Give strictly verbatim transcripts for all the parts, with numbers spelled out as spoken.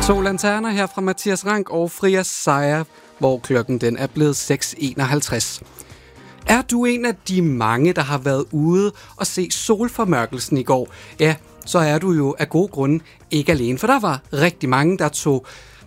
To lanterner her fra Mathias Rank og Fria Sejer, hvor klokken den er blevet seks enoghalvtreds. Er du en af de mange, der har været ude og se solformørkelsen i går? Ja, så er du jo af gode grunde ikke alene, for der var rigtig mange, der tog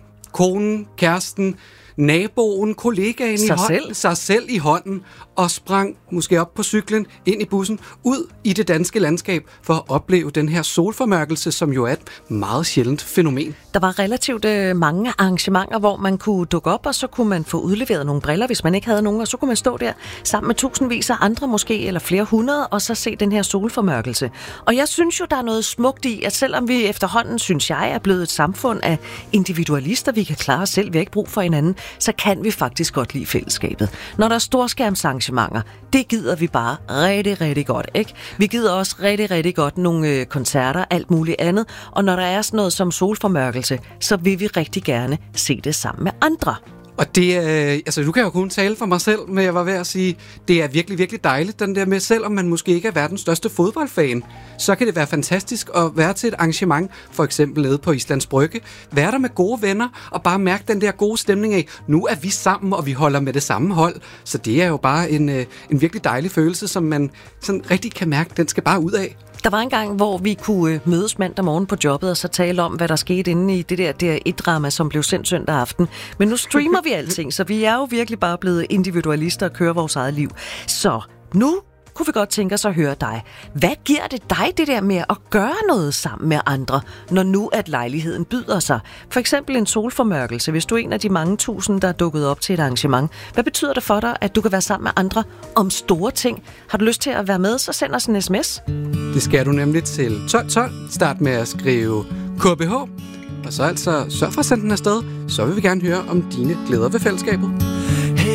konen, kæresten, naboen, kollegaen sig i hånden, selv. sig selv i hånden og sprang måske op på cyklen, ind i bussen, ud i det danske landskab for at opleve den her solformørkelse, som jo er et meget sjældent fænomen. Der var relativt øh, mange arrangementer, hvor man kunne dukke op, og så kunne man få udleveret nogle briller, hvis man ikke havde nogen, og så kunne man stå der sammen med tusindvis af andre måske, eller flere hundrede, og så se den her solformørkelse. Og jeg synes jo, der er noget smukt i, at selvom vi efterhånden, synes jeg, er blevet et samfund af individualister, vi kan klare os selv, vi har ikke brug for hinanden, så kan vi faktisk godt lide fællesskabet. Når der er storskærmsarrangementer, det gider vi bare rigtig, rigtig godt, ikke? Vi gider også rigtig, rigtig godt nogle øh, koncerter, alt muligt andet, og når der er sådan noget som solformørkelse, så vil vi rigtig gerne se det sammen med andre. Og det er, altså du kan jo kun tale for mig selv, men jeg var ved at sige, det er virkelig, virkelig dejligt, den der med, selvom man måske ikke er verdens største fodboldfan, så kan det være fantastisk at være til et arrangement, for eksempel nede på Islands Brygge, være der med gode venner, og bare mærke den der gode stemning af, nu er vi sammen, og vi holder med det samme hold, så det er jo bare en, en virkelig dejlig følelse, som man sådan rigtig kan mærke, den skal bare ud af. Der var en gang, hvor vi kunne mødes mandag morgen på jobbet og så tale om, hvad der skete inde i det der D R et-drama, som blev sendt søndag aften. Men nu streamer vi alting, så vi er jo virkelig bare blevet individualister og kører vores eget liv. Så nu kunne vi godt tænke os at høre dig. Hvad giver det dig, det der med at gøre noget sammen med andre, når nu at lejligheden byder sig? For eksempel en solformørkelse, hvis du er en af de mange tusind, der er dukket op til et arrangement. Hvad betyder det for dig, at du kan være sammen med andre om store ting? Har du lyst til at være med, så send os en sms. Det skal du nemlig til tolv tolv. Start med at skrive K B H, og så altså sørg for at sende den afsted. Så vil vi gerne høre om dine glæder ved fællesskabet.